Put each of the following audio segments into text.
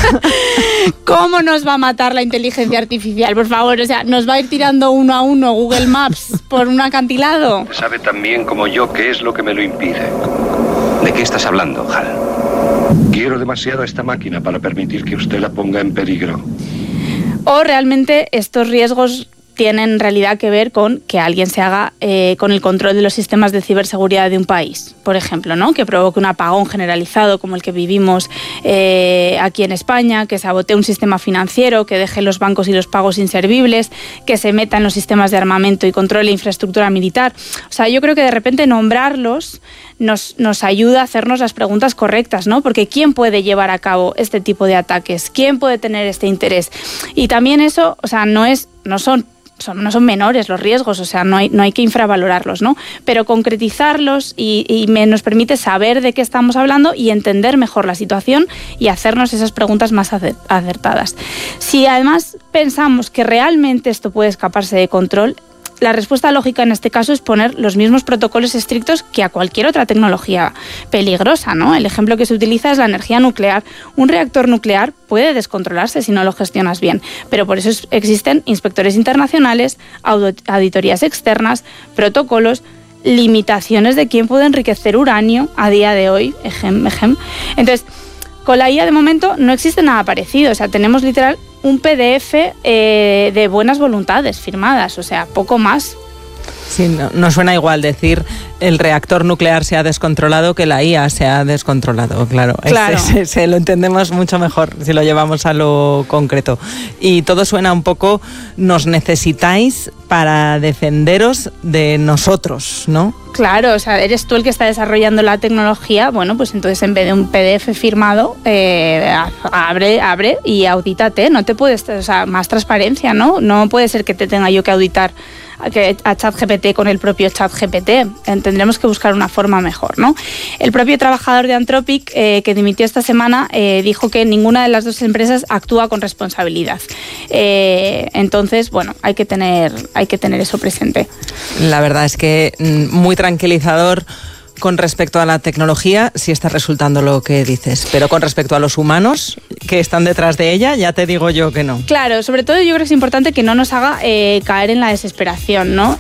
¿Cómo nos va a matar la inteligencia artificial? Por favor, o sea, ¿nos va a ir tirando uno a uno Google Maps por un acantilado? Sabe tan bien como yo qué es lo que me lo impide. ¿De qué estás hablando, Hal? Quiero demasiado a esta máquina para permitir que usted la ponga en peligro. O realmente estos riesgos tienen en realidad que ver con que alguien se haga con el control de los sistemas de ciberseguridad de un país, por ejemplo, ¿no? Que provoque un apagón generalizado como el que vivimos aquí en España, que sabotee un sistema financiero, que deje los bancos y los pagos inservibles, que se meta en los sistemas de armamento y controle infraestructura militar. O sea, yo creo que de repente nombrarlos nos ayuda a hacernos las preguntas correctas, ¿no? Porque ¿quién puede llevar a cabo este tipo de ataques? ¿Quién puede tener este interés? Y también eso, o sea, no son menores los riesgos, o sea, no hay que infravalorarlos, ¿no? Pero concretizarlos nos permite saber de qué estamos hablando y entender mejor la situación y hacernos esas preguntas más acertadas. Si además pensamos que realmente esto puede escaparse de control, la respuesta lógica en este caso es poner los mismos protocolos estrictos que a cualquier otra tecnología peligrosa, ¿no? El ejemplo que se utiliza es la energía nuclear. Un reactor nuclear puede descontrolarse si no lo gestionas bien, pero por eso existen inspectores internacionales, auditorías externas, protocolos, limitaciones de quién puede enriquecer uranio a día de hoy, Entonces, con la IA de momento no existe nada parecido, o sea, tenemos literal un PDF de buenas voluntades firmadas, o sea, poco más. Sí, no suena igual decir el reactor nuclear se ha descontrolado que la IA se ha descontrolado, claro. Se lo entendemos mucho mejor si lo llevamos a lo concreto. Y todo suena un poco, nos necesitáis para defenderos de nosotros, ¿no? Claro, o sea, eres tú el que está desarrollando la tecnología, bueno, pues entonces en vez de un PDF firmado, abre y audítate, no te puedes, o sea, más transparencia, ¿no? No puede ser que te tenga yo que auditar a ChatGPT con el propio ChatGPT. Tendremos que buscar una forma mejor, ¿no? El propio trabajador de Anthropic que dimitió esta semana dijo que ninguna de las dos empresas actúa con responsabilidad. Entonces, bueno, hay que tener eso presente. La verdad es que muy tranquilizador. Con respecto a la tecnología, sí está resultando lo que dices, pero con respecto a los humanos que están detrás de ella, ya te digo yo que no. Claro, sobre todo yo creo que es importante que no nos haga caer en la desesperación, ¿no?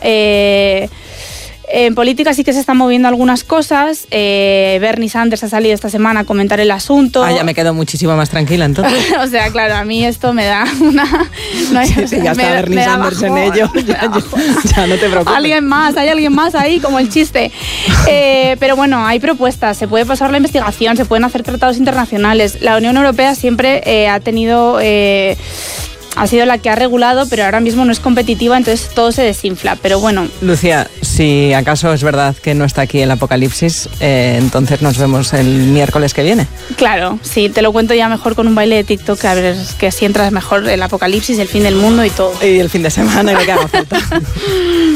En política sí que se están moviendo algunas cosas. Bernie Sanders ha salido esta semana a comentar el asunto. Ya me quedo muchísimo más tranquila entonces. O sea, claro, a mí esto me da una... No, sí, ya está Bernie Sanders en ello. Ya no te preocupes. Hay alguien más ahí, como el chiste. Pero bueno, hay propuestas. Se puede pasar la investigación, se pueden hacer tratados internacionales. La Unión Europea siempre ha sido la que ha regulado, pero ahora mismo no es competitiva, entonces todo se desinfla. Pero bueno. Lucía, si acaso es verdad que no está aquí el apocalipsis, entonces nos vemos el miércoles que viene. Claro, sí, te lo cuento ya mejor con un baile de TikTok, a ver que así entras mejor el apocalipsis, el fin del mundo y todo. Y el fin de semana y lo que haga falta.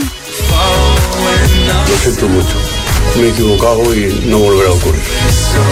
Lo siento mucho, me he equivocado y no volverá a ocurrir.